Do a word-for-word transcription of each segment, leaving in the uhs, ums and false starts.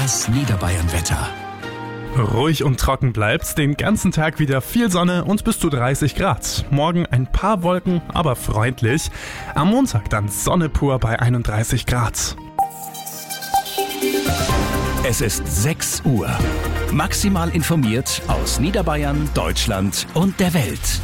Das Niederbayern-Wetter. Ruhig und trocken bleibt's, den ganzen Tag wieder viel Sonne und bis zu dreißig Grad. Morgen ein paar Wolken, aber freundlich. Am Montag dann Sonne pur bei einunddreißig Grad. Es ist sechs Uhr. Maximal informiert aus Niederbayern, Deutschland und der Welt.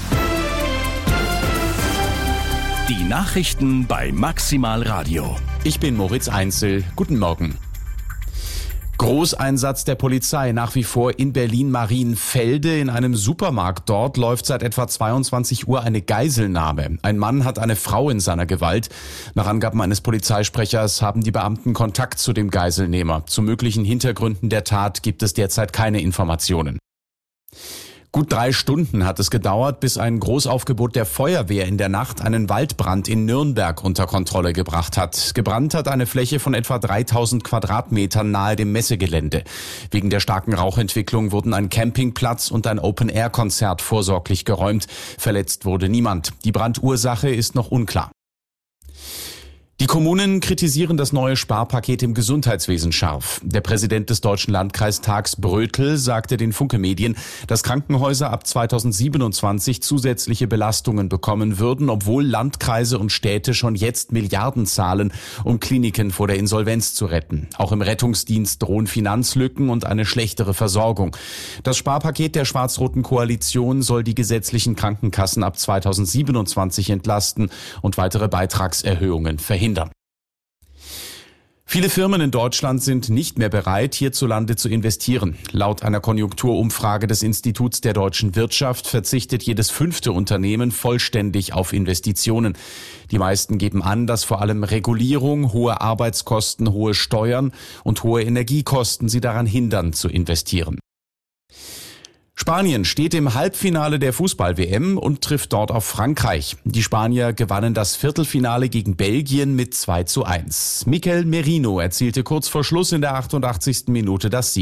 Die Nachrichten bei Maximal Radio. Ich bin Moritz Einzel. Guten Morgen. Großeinsatz der Polizei nach wie vor in Berlin-Marienfelde. In einem Supermarkt dort läuft seit etwa zweiundzwanzig Uhr eine Geiselnahme. Ein Mann hat eine Frau in seiner Gewalt. Nach Angaben eines Polizeisprechers haben die Beamten Kontakt zu dem Geiselnehmer. Zu möglichen Hintergründen der Tat gibt es derzeit keine Informationen. Gut drei Stunden hat es gedauert, bis ein Großaufgebot der Feuerwehr in der Nacht einen Waldbrand in Nürnberg unter Kontrolle gebracht hat. Gebrannt hat eine Fläche von etwa dreitausend Quadratmetern nahe dem Messegelände. Wegen der starken Rauchentwicklung wurden ein Campingplatz und ein Open-Air-Konzert vorsorglich geräumt. Verletzt wurde niemand. Die Brandursache ist noch unklar. Die Kommunen kritisieren das neue Sparpaket im Gesundheitswesen scharf. Der Präsident des Deutschen Landkreistags Brötel sagte den Funke-Medien, dass Krankenhäuser ab zweitausendsiebenundzwanzig zusätzliche Belastungen bekommen würden, obwohl Landkreise und Städte schon jetzt Milliarden zahlen, um Kliniken vor der Insolvenz zu retten. Auch im Rettungsdienst drohen Finanzlücken und eine schlechtere Versorgung. Das Sparpaket der schwarz-roten Koalition soll die gesetzlichen Krankenkassen ab zweitausendsiebenundzwanzig entlasten und weitere Beitragserhöhungen verhindern. Viele Firmen in Deutschland sind nicht mehr bereit, hierzulande zu investieren. Laut einer Konjunkturumfrage des Instituts der deutschen Wirtschaft verzichtet jedes fünfte Unternehmen vollständig auf Investitionen. Die meisten geben an, dass vor allem Regulierung, hohe Arbeitskosten, hohe Steuern und hohe Energiekosten sie daran hindern, zu investieren. Spanien steht im Halbfinale der Fußball-W M und trifft dort auf Frankreich. Die Spanier gewannen das Viertelfinale gegen Belgien mit zwei zu eins. Mikel Merino erzielte kurz vor Schluss in der achtundachtzigsten Minute das Sieg.